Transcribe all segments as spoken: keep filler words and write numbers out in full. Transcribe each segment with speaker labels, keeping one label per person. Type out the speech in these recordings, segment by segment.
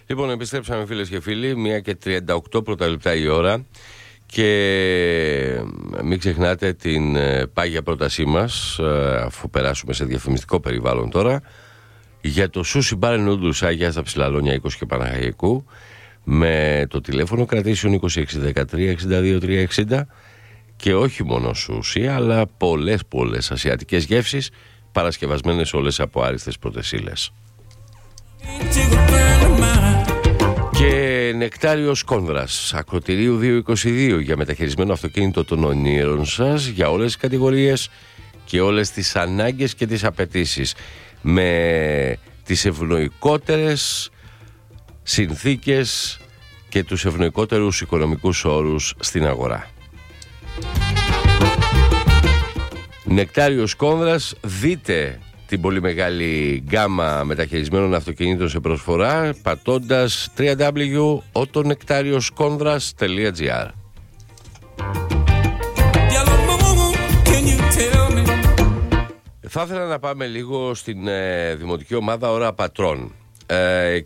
Speaker 1: Λοιπόν, επιστρέψαμε φίλες και φίλοι, μία και τριάντα οκτώ πρώτα λεπτά η ώρα και μην ξεχνάτε την πάγια πρότασή μας, αφού περάσουμε σε διαφημιστικό περιβάλλον τώρα, για το Sushi Bar and Noodles Άγια στα Ψηλαλόνια είκοσι και Παναχαϊκού, με το τηλέφωνο κρατήσεων είκοσι έξι δεκατρία εξήντα δύο τριακόσια εξήντα και όχι μόνο σούσι, αλλά πολλές πολλές ασιατικές γεύσεις παρασκευασμένες όλες από άριστες πρώτες ύλες. Και Νεκτάριος Κόνδρας, Ακροτηρίου διακόσια είκοσι δύο, για μεταχειρισμένο αυτοκίνητο των ονείρων σας, για όλες τις κατηγορίες και όλες τις ανάγκες και τις απαιτήσεις, με τις ευνοϊκότερες συνθήκες και τους ευνοϊκότερους οικονομικούς όρους στην αγορά. Νεκτάριος Κόνδρας, δείτε την πολύ μεγάλη γκάμα μεταχειρισμένων αυτοκινήτων σε προσφορά πατώντας double-u double-u double-u τελεία otonektarioskondra's τελεία gr. Θα ήθελα να πάμε λίγο στην ε, Δημοτική Ομάδα Ώρα Πατρών ε,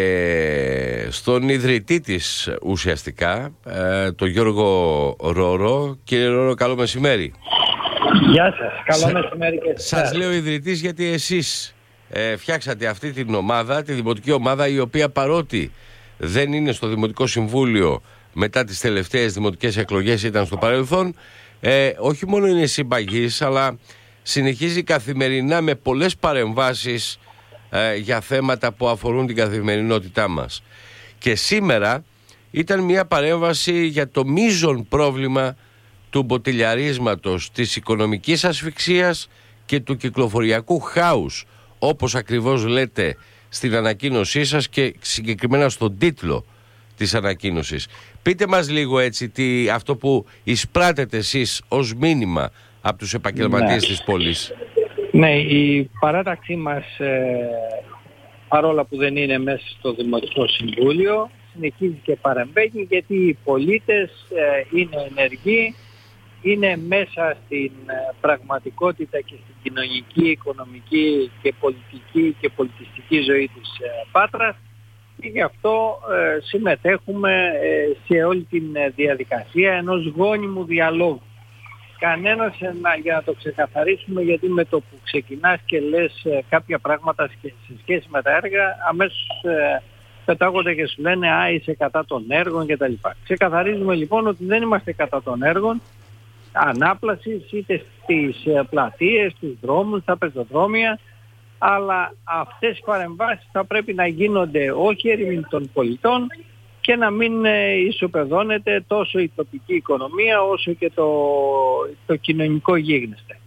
Speaker 1: και στον ιδρυτή της ουσιαστικά, ε, τον Γιώργο Ρόρο. Κύριε Ρόρο, καλό μεσημέρι.
Speaker 2: Γεια σας, καλό μεσημέρι και εσάς.
Speaker 1: Σας λέω ιδρυτής γιατί εσείς ε, φτιάξατε αυτή την ομάδα, τη Δημοτική Ομάδα, η οποία παρότι δεν είναι στο Δημοτικό Συμβούλιο μετά τις τελευταίες δημοτικές εκλογές, ήταν στο παρελθόν, ε, όχι μόνο είναι συμπαγής, αλλά συνεχίζει καθημερινά με πολλές παρεμβάσεις ε, για θέματα που αφορούν την καθημερινότητά μας. Και σήμερα ήταν μια παρέμβαση για το μείζον πρόβλημα του μποτιλιαρίσματος, της οικονομικής ασφυξίας και του κυκλοφοριακού χάους, όπως ακριβώς λέτε στην ανακοίνωσή σας και συγκεκριμένα στον τίτλο της ανακοίνωσης. Πείτε μας λίγο έτσι τι, αυτό που εισπράτετε εσείς ως μήνυμα από τους επαγγελματίες ναι. της πόλης.
Speaker 2: Ναι, η παράταξή μας, ε, παρόλα που δεν είναι μέσα στο Δημοτικό Συμβούλιο, συνεχίζει και παρεμβαίνει, γιατί οι πολίτες ε, είναι ενεργοί, είναι μέσα στην πραγματικότητα και στην κοινωνική, οικονομική και πολιτική και πολιτιστική ζωή της Πάτρας, και γι' αυτό ε, συμμετέχουμε ε, σε όλη την διαδικασία ενός γόνιμου διαλόγου. Κανένας, να, για να το ξεκαθαρίσουμε, γιατί με το που ξεκινάς και λες ε, κάποια πράγματα σε σχέση με τα έργα, αμέσως ε, πετάγονται και σου λένε «Α, είσαι κατά των έργων» κτλ. Ξεκαθαρίζουμε λοιπόν ότι δεν είμαστε κατά των έργων ανάπλασης, είτε στις πλατείες, στους δρόμους, στα πεζοδρόμια, αλλά αυτές οι παρεμβάσεις θα πρέπει να γίνονται όχι ερήμην των πολιτών και να μην ισοπεδώνεται τόσο η τοπική οικονομία όσο και το, το κοινωνικό γίγνεσθε.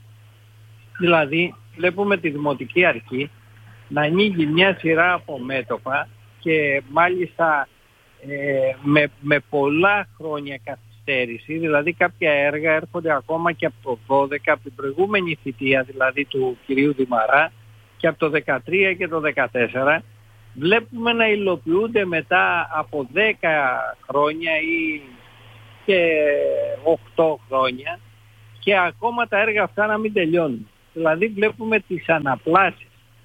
Speaker 2: Δηλαδή βλέπουμε τη Δημοτική Αρχή να ανοίγει μια σειρά από μέτωπα και μάλιστα ε, με, με πολλά χρόνια καθυστέρηση. Δηλαδή κάποια έργα έρχονται ακόμα και από το δώδεκα, από την προηγούμενη θητεία δηλαδή του κυρίου Δημαρά, και από το δεκατρία και το δεκατέσσερα. Βλέπουμε να υλοποιούνται μετά από δέκα χρόνια ή και οκτώ χρόνια και ακόμα τα έργα αυτά να μην τελειώνουν. Δηλαδή βλέπουμε τις αναπλάσεις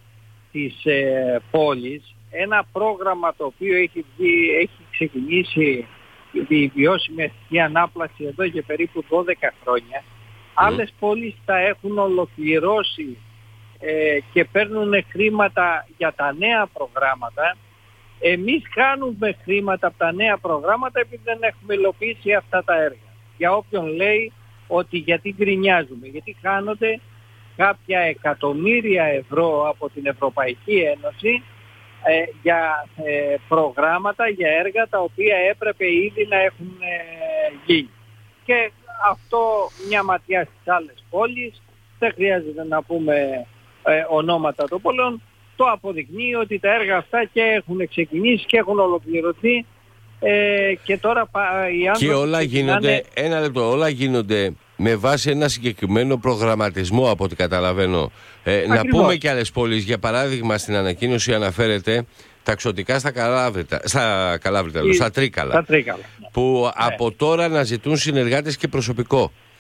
Speaker 2: της ε, πόλης, ένα πρόγραμμα το οποίο έχει, βγει, έχει ξεκινήσει η βιώσιμη αστική ανάπλαση εδώ και περίπου δώδεκα χρόνια. Mm. Άλλες πόλεις τα έχουν ολοκληρώσει ε, και παίρνουν χρήματα για τα νέα προγράμματα. Εμείς κάνουμε χρήματα από τα νέα προγράμματα επειδή δεν έχουμε υλοποιήσει αυτά τα έργα. Για όποιον λέει ότι γιατί γκρινιάζουμε, γιατί χάνονται κάποια εκατομμύρια ευρώ από την Ευρωπαϊκή Ένωση Ε, για ε, προγράμματα, για έργα τα οποία έπρεπε ήδη να έχουν ε, γίνει. Και αυτό μια ματιά στις άλλες πόλεις, δεν χρειάζεται να πούμε ε, ονόματα των πόλεων, το αποδεικνύει ότι τα έργα αυτά και έχουν ξεκινήσει και έχουν ολοκληρωθεί ε, και τώρα οι άνθρωποι...
Speaker 1: Και όλα γίνονται, είναι... ένα λεπτό, όλα γίνονται με βάση ένα συγκεκριμένο προγραμματισμό, από ό,τι καταλαβαίνω. Ε, να πούμε και άλλες πόλεις. Για παράδειγμα, στην ανακοίνωση αναφέρεται ταξωτικά στα Καλάβρητα, στα, Καλάβρητα, Η, στα Τρίκαλα,
Speaker 2: στα Τρίκαλα,
Speaker 1: που
Speaker 2: ναι.
Speaker 1: από τώρα αναζητούν συνεργάτες και προσωπικό.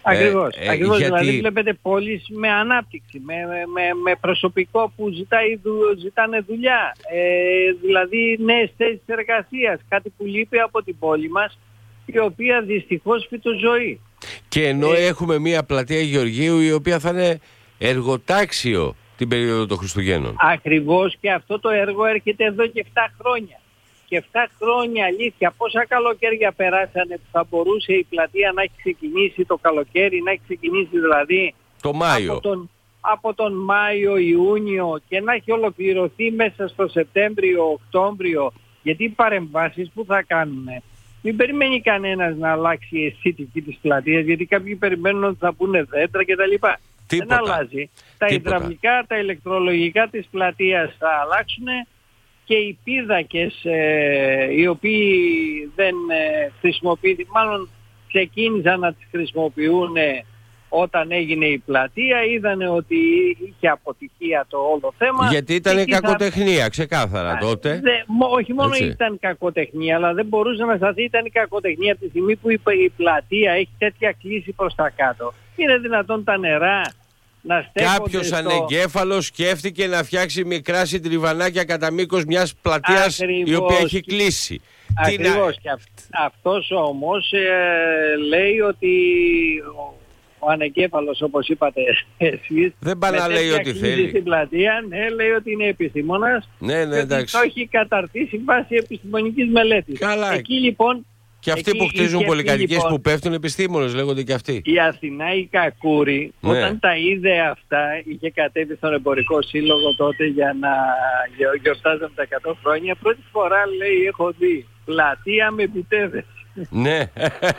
Speaker 2: Ακριβώς,
Speaker 1: ε, ε,
Speaker 2: ακριβώς
Speaker 1: γιατί...
Speaker 2: δηλαδή βλέπετε πόλεις με ανάπτυξη, με, με, με προσωπικό που ζητάει, ζητάνε δουλειά, ε, δηλαδή νέες θέσεις εργασίας, κάτι που λείπει από την πόλη μας, η οποία δυστυχώς φυτοζωεί.
Speaker 1: Και ενώ
Speaker 2: ε,
Speaker 1: έχουμε μια πλατεία Γεωργίου η οποία θα είναι εργοτάξιο την περίοδο των Χριστουγέννων.
Speaker 2: Ακριβώς, και αυτό το έργο έρχεται εδώ και επτά χρόνια. Και επτά χρόνια, αλήθεια, πόσα καλοκαίρια περάσανε που θα μπορούσε η πλατεία να έχει ξεκινήσει το καλοκαίρι, να έχει ξεκινήσει δηλαδή
Speaker 1: το Μάιο.
Speaker 2: Από τον, από τον Μάιο, Ιούνιο και να έχει ολοκληρωθεί μέσα στο Σεπτέμβριο, Οκτώβριο, γιατί οι παρεμβάσεις που θα κάνουν, μην περιμένει κανένας να αλλάξει η αισθητική της πλατείας, γιατί κάποιοι περιμένουν ότι θα πούνε δέντρα κτλ. Δεν αλλάζει. Τα
Speaker 1: Τίποτα.
Speaker 2: υδραυλικά, τα ηλεκτρολογικά της πλατείας θα αλλάξουν και οι πίδακες ε, οι οποίοι δεν ε, χρησιμοποιούνται, μάλλον ξεκίνησαν να τις χρησιμοποιούν ε, όταν έγινε η πλατεία, είδανε ότι είχε αποτυχία το όλο θέμα.
Speaker 1: Γιατί ήταν
Speaker 2: θα...
Speaker 1: κακοτεχνία, ξεκάθαρα Α, τότε.
Speaker 2: Δε, όχι μόνο
Speaker 1: Έτσι.
Speaker 2: Ήταν κακοτεχνία, αλλά δεν μπορούσε να σταθεί, ήταν η κακοτεχνία από τη στιγμή που η, η πλατεία έχει τέτοια κλίση προς τα κάτω. Είναι δυνατόν τα νερά να στέκονται?
Speaker 1: Κάποιος
Speaker 2: στο...
Speaker 1: ανεγκέφαλος σκέφτηκε να φτιάξει μικρά συντριβανάκια κατά μήκος μιας πλατείας η οποία έχει κλείσει.
Speaker 2: Ακριβώς. Τι... Και αυ... αυτός όμως ε, λέει ότι ο, ο ανεγκέφαλος, όπως είπατε εσείς,
Speaker 1: δεν πάει να λέει ότι θέλει.
Speaker 2: Στην πλατεία, ναι, λέει ότι είναι επιστήμονας,
Speaker 1: ναι, ναι,
Speaker 2: και ότι το έχει καταρτήσει βάσει επιστημονικής μελέτης.
Speaker 1: Καλά.
Speaker 2: Εκεί λοιπόν...
Speaker 1: Και αυτοί
Speaker 2: εκεί,
Speaker 1: που χτίζουν πολυκατοικίες
Speaker 2: λοιπόν,
Speaker 1: που πέφτουν επιστήμονες λέγονται και αυτοί.
Speaker 2: Η Αθηνά η Κακούρη, ναι, όταν τα είδε αυτά, είχε κατέβει στον Εμπορικό Σύλλογο τότε για να γιορτάζαμε τα εκατό χρόνια. Πρώτη φορά λέει έχω δει πλατεία με επιτέδες.
Speaker 1: Ναι.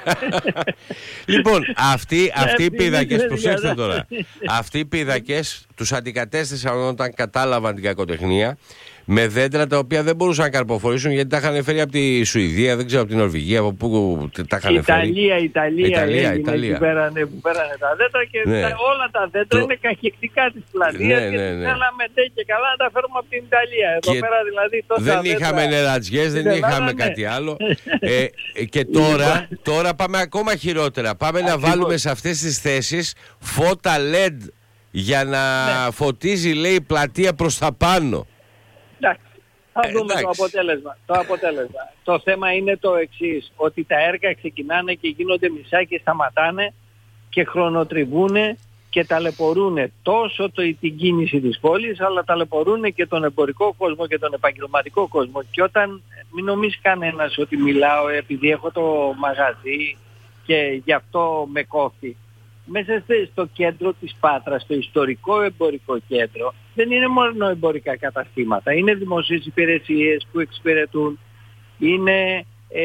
Speaker 1: Λοιπόν, αυτοί, αυτοί οι πίδακες, προσέξτε τώρα, αυτοί οι πίδακες τους αντικατέστησαν όταν κατάλαβαν την κακοτεχνία με δέντρα τα οποία δεν μπορούσαν να καρποφορήσουν γιατί τα είχαν φέρει από τη Σουηδία, δεν ξέρω, από την Νορβηγία, από πού τα είχαν φέρει.
Speaker 2: Ιταλία, Ιταλία,
Speaker 1: Ιταλία,
Speaker 2: έγινε,
Speaker 1: Ιταλία.
Speaker 2: Που, πέρανε, που πέρανε τα δέντρα και
Speaker 1: ναι.
Speaker 2: τα, όλα τα δέντρα
Speaker 1: το...
Speaker 2: είναι καχεκτικά της πλατείας,
Speaker 1: ναι,
Speaker 2: και
Speaker 1: ναι, ναι.
Speaker 2: θέλαμε ντε και καλά να τα φέρουμε από την Ιταλία. Εδώ
Speaker 1: και
Speaker 2: πέρα δηλαδή τόσα
Speaker 1: δεν
Speaker 2: δέντρα,
Speaker 1: είχαμε νερατζιές, δεν είχαμε ναι. κάτι άλλο. ε, και τώρα, τώρα πάμε ακόμα χειρότερα. Πάμε Ακριβώς. να βάλουμε σε αυτές τις θέσεις φώτα ελ ι ντι για να ναι. φωτίζει, λέει, η πλατεία προς τα πάνω.
Speaker 2: Εντάξει. Θα δούμε
Speaker 1: ε,
Speaker 2: το αποτέλεσμα. το αποτέλεσμα. Το θέμα είναι το εξής, ότι τα έργα ξεκινάνε και γίνονται μισά και σταματάνε και χρονοτριβούνε και ταλαιπωρούνε τόσο το, την κίνηση της πόλης, αλλά ταλαιπωρούνε και τον εμπορικό κόσμο και τον επαγγελματικό κόσμο. Και όταν, μην νομίζει κανένας ότι μιλάω επειδή έχω το μαγαζί και γι' αυτό με κόφτει. Μέσα στο κέντρο της Πάτρας, στο ιστορικό εμπορικό κέντρο, δεν είναι μόνο εμπορικά καταστήματα. Είναι δημοσίες υπηρεσίες που εξυπηρετούν, είναι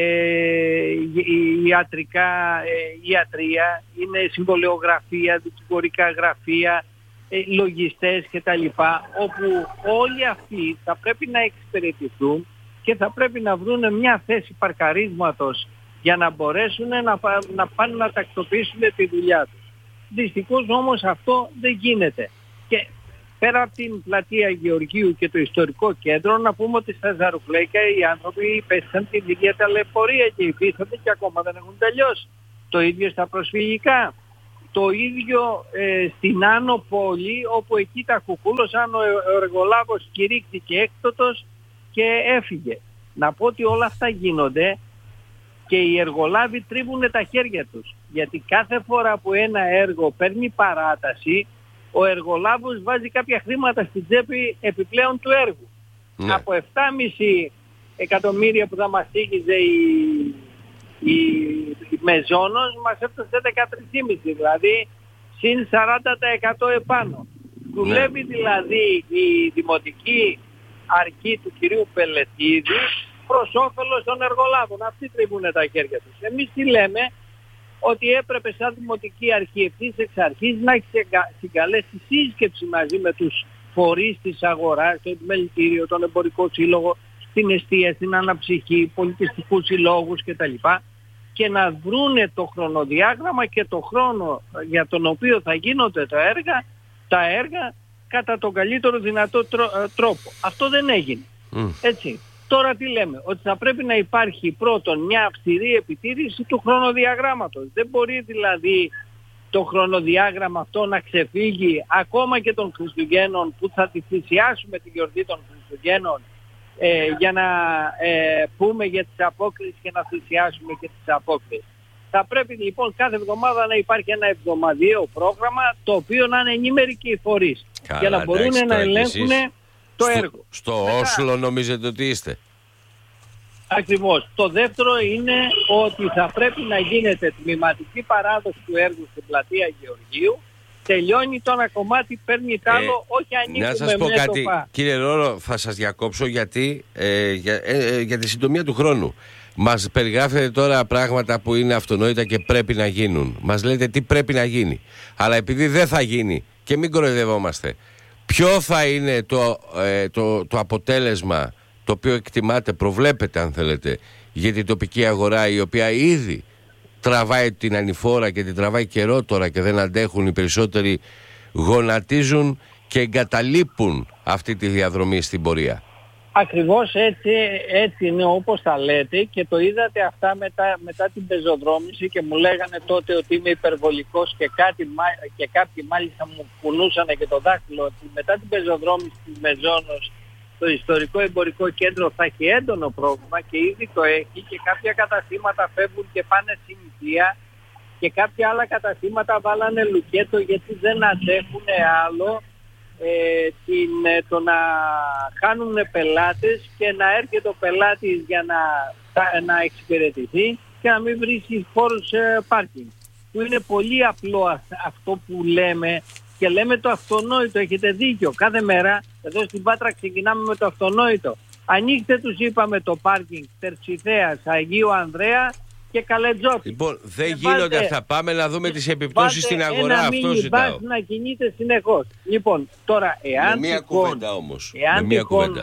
Speaker 2: ε, ιατρικά, ε, ιατρία, είναι συμβολιογραφία, δικηγορικά γραφεία, ε, λογιστές κτλ. Όπου όλοι αυτοί θα πρέπει να εξυπηρετηθούν και θα πρέπει να βρουν μια θέση παρκαρίσματος για να μπορέσουν να, να πάνε να τακτοποιήσουν τη δουλειά τους. Δυστυχώς όμως αυτό δεν γίνεται. Και πέρα από την πλατεία Γεωργίου και το ιστορικό κέντρο, να πούμε ότι στα Ζαρουφλέκια οι άνθρωποι υπέστησαν την ίδια ταλαιπωρία και υφίστανται και ακόμα δεν έχουν τελειώσει. Το ίδιο στα προσφυγικά. Το ίδιο ε, στην Άνω Πόλη, όπου εκεί τα κουκούλωσαν, ο, ο εργολάβος κηρύχθηκε έκτοτος και έφυγε. Να πω ότι όλα αυτά γίνονται και οι εργολάβοι τρίβουν τα χέρια τους. Γιατί κάθε φορά που ένα έργο παίρνει παράταση, ο εργολάβος βάζει κάποια χρήματα στην τσέπη επιπλέον του έργου. Ναι. Από επτά κόμμα πέντε εκατομμύρια που θα μας τύχιζε η, η, η Μεζόνος, μας έφτασε δεκατρία κόμμα πέντε, δηλαδή συν σαράντα τοις εκατό επάνω. Ναι. Δουλεύει δηλαδή η δημοτική αρχή του κυρίου Πελετίδη προς όφελος των εργολάβων. Αυτοί τρίβουν τα χέρια τους. Εμείς τι λέμε? Ότι έπρεπε σαν δημοτική αρχή ευθύς εξ αρχής να έχει συγκαλέσει σύσκεψη μαζί με τους φορείς της αγοράς, το επιμελητήριο, τον εμπορικό σύλλογο, την εστία, την αναψυχή, πολιτιστικούς συλλόγους κτλ. Και να βρούνε το χρονοδιάγραμμα και το χρόνο για τον οποίο θα γίνονται τα έργα, τα έργα κατά τον καλύτερο δυνατό τρόπο. Αυτό δεν έγινε. Mm. Έτσι. Τώρα τι λέμε? Ότι θα πρέπει να υπάρχει πρώτον μια αυστηρή επιτήρηση του χρονοδιαγράμματος. Δεν μπορεί δηλαδή το χρονοδιάγραμμα αυτό να ξεφύγει ακόμα και των Χριστουγέννων, που θα τη θυσιάσουμε τη γιορτή των Χριστουγέννων ε, για να ε, πούμε για τις απόκρισεις και να θυσιάσουμε και τις απόκρισεις. Θα πρέπει λοιπόν κάθε εβδομάδα να υπάρχει ένα εβδομαδιαίο πρόγραμμα, το οποίο να είναι ενήμεροι οι φορείς, για να μπορούν να ελέγχουν το
Speaker 1: στο,
Speaker 2: έργο.
Speaker 1: Στο Μετά, Όσλο νομίζετε ότι είστε?
Speaker 2: Ακριβώς. Το δεύτερο είναι ότι θα πρέπει να γίνεται τμηματική παράδοση του έργου στην πλατεία Γεωργίου. Τελειώνει το ένα κομμάτι, παίρνει τ' άλλο, ε, όχι ανοίγουμε
Speaker 1: να σας πω
Speaker 2: μέτωπα.
Speaker 1: κάτι, κύριε Ρόρο, θα σας διακόψω γιατί ε, για, ε, για τη συντομία του χρόνου. Μας περιγράφετε τώρα πράγματα που είναι αυτονόητα και πρέπει να γίνουν. Μας λέτε τι πρέπει να γίνει. Αλλά επειδή δεν θα γίνει, και μην κοροϊδευόμαστε, ποιο θα είναι το, ε, το, το αποτέλεσμα το οποίο εκτιμάτε, προβλέπετε αν θέλετε, για την τοπική αγορά, η οποία ήδη τραβάει την ανηφόρα και την τραβάει καιρό τώρα και δεν αντέχουν, οι περισσότεροι γονατίζουν και εγκαταλείπουν αυτή τη διαδρομή στην πορεία.
Speaker 2: Ακριβώς έτσι, έτσι είναι όπως τα λέτε, και το είδατε αυτά μετά, μετά την πεζοδρόμηση, και μου λέγανε τότε ότι είμαι υπερβολικός και, κάτι, και κάποιοι μάλιστα μου κουνούσαν και το δάχτυλο, ότι μετά την πεζοδρόμηση της Μεζόνος το ιστορικό εμπορικό κέντρο θα έχει έντονο πρόβλημα, και ήδη το έχει, και κάποια καταστήματα φεύγουν και πάνε στην Ιτία, και κάποια άλλα καταστήματα βάλανε λουκέτο γιατί δεν αντέχουν άλλο ε, την, το να χάνουν πελάτες και να έρχεται ο πελάτης για να, να εξυπηρετηθεί και να μην βρίσκει χώρους ε, πάρκινγκ. Που είναι πολύ απλό αυτό που λέμε, και λέμε το αυτονόητο. Έχετε δίκιο. Κάθε μέρα εδώ στην Πάτρα ξεκινάμε με το αυτονόητο. Ανοίξτε, τους είπαμε, το πάρκινγκ Τερψιθέας, Αγίου Ανδρέα και Καλετζότη.
Speaker 1: Λοιπόν, δεν
Speaker 2: και
Speaker 1: γίνονται
Speaker 2: βάλτε,
Speaker 1: αυτά. Πάμε να δούμε τις επιπτώσεις στην αγορά. Αυτό ζητάω.
Speaker 2: Να κινείται συνεχώς. Λοιπόν, τώρα, εάν
Speaker 1: με μία
Speaker 2: τυχόν,
Speaker 1: κουβέντα όμως.
Speaker 2: Εάν τυχόν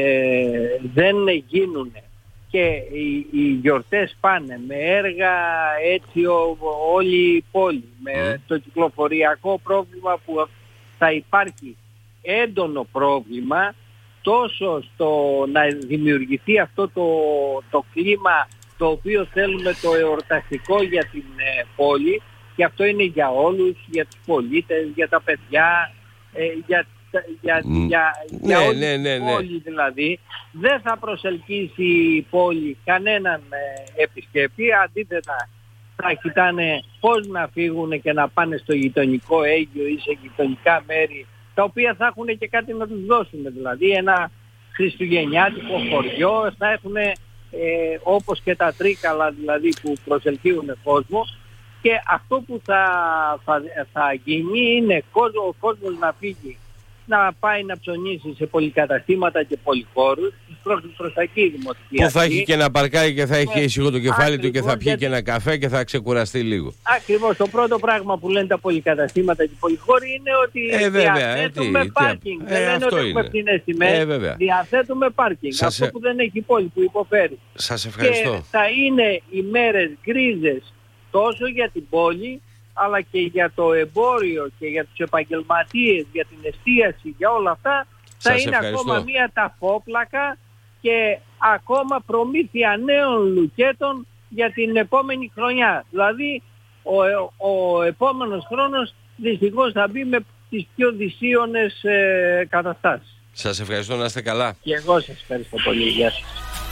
Speaker 2: ε, δεν γίνουν και οι, οι γιορτές πάνε με έργα έτσι ο, όλη η πόλη, με mm. το κυκλοφοριακό πρόβλημα που θα υπάρχει έντονο πρόβλημα, τόσο στο να δημιουργηθεί αυτό το, το κλίμα το οποίο θέλουμε, το εορταστικό για την ε, πόλη, και αυτό είναι για όλους, για τους πολίτες, για τα παιδιά, ε, για για, mm. για, για
Speaker 1: ναι,
Speaker 2: όλη
Speaker 1: ναι, ναι,
Speaker 2: την
Speaker 1: ναι.
Speaker 2: πόλη δηλαδή. Δεν θα προσελκύσει η πόλη κανέναν ε, επισκέπτη, αντίθετα θα κοιτάνε πώς να φύγουν και να πάνε στο γειτονικό Αίγιο ή σε γειτονικά μέρη, τα οποία θα έχουν και κάτι να τους δώσουμε, δηλαδή ένα χριστουγεννιάτικο χωριό, θα έχουν ε, όπως και τα Τρίκαλα δηλαδή που προσελκύουν κόσμο. Και αυτό που θα, θα, θα γίνει είναι κόσμο, ο κόσμος να φύγει, να πάει να ψωνίσει σε πολυκαταστήματα και πολυχώρους, προς, προς τα εκεί δημοτική
Speaker 1: που θα έχει και να παρκάρει και θα έχει ήσυχο το κεφάλι
Speaker 2: ακριβώς,
Speaker 1: του και θα πιει
Speaker 2: γιατί...
Speaker 1: και ένα καφέ και θα ξεκουραστεί λίγο.
Speaker 2: Ακριβώς. Το πρώτο πράγμα που λένε τα πολυκαταστήματα και οι πολυχώροι είναι ότι
Speaker 1: ε, βέβαια,
Speaker 2: διαθέτουμε
Speaker 1: τι,
Speaker 2: πάρκινγκ.
Speaker 1: τι,
Speaker 2: δεν
Speaker 1: ε,
Speaker 2: λένε ότι έχουμε φθηνές τιμές.
Speaker 1: Ε,
Speaker 2: διαθέτουμε πάρκινγκ.
Speaker 1: Σας...
Speaker 2: Αυτό που δεν έχει η πόλη, που υποφέρει.
Speaker 1: Σας ευχαριστώ.
Speaker 2: Και θα είναι οι μέρες γκρίζες τόσο για την πόλη, αλλά και για το εμπόριο και για τους επαγγελματίες, για την εστίαση, για όλα αυτά. Θα
Speaker 1: Σας
Speaker 2: είναι
Speaker 1: ευχαριστώ.
Speaker 2: ακόμα μία ταφόπλακα και ακόμα προμήθεια νέων λουκέτων για την επόμενη χρονιά. Δηλαδή ο, ο επόμενος χρόνος δυστυχώς θα μπει με τις πιο δυσίωνες ε, καταστάσεις.
Speaker 1: Σας ευχαριστώ, να είστε καλά.
Speaker 2: Και εγώ σας ευχαριστώ πολύ. Γεια σας.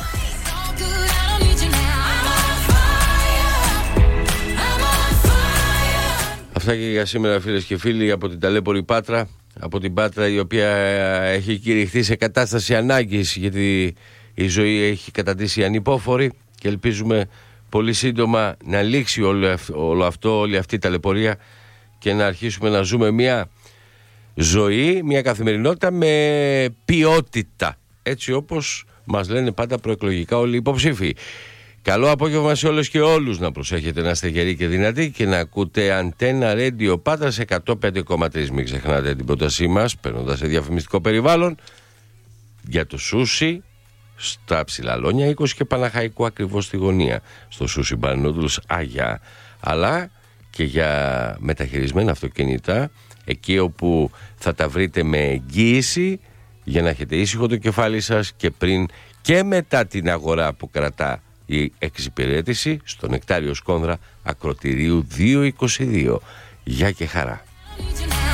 Speaker 1: Αυτά και για σήμερα, φίλες και φίλοι, από την ταλέπορη Πάτρα, από την Πάτρα η οποία έχει κηρυχθεί σε κατάσταση ανάγκης, γιατί η ζωή έχει καταντήσει ανυπόφορη, και ελπίζουμε πολύ σύντομα να λήξει όλο αυτό, όλο αυτό, όλη αυτή η ταλαιπωρία, και να αρχίσουμε να ζούμε μια ζωή, μια καθημερινότητα με ποιότητα, έτσι όπως μας λένε πάντα προεκλογικά όλοι οι υποψήφοι. Καλό απόγευμα σε όλες και όλους, να προσέχετε, να είστε γεροί και δυνατοί και να ακούτε Αντένα Radio Πάτρας εκατό πέντε κόμμα τρία. Μην ξεχνάτε την πρότασή μας, παίρνοντας σε διαφημιστικό περιβάλλον, για το σούσι στα Ψηλαλόνια είκοσι και Παναχαϊκού, ακριβώς στη γωνία, στο Σούσι Bar Noodles Αγιά, αλλά και για μεταχειρισμένα αυτοκίνητα, εκεί όπου θα τα βρείτε με εγγύηση, για να έχετε ήσυχο το κεφάλι σας και πριν και μετά την αγορά που κρατά η εξυπηρέτηση, στο Νεκτάριο Σκόνδρα, Ακροτηρίου διακόσια είκοσι δύο. Γεια και χαρά.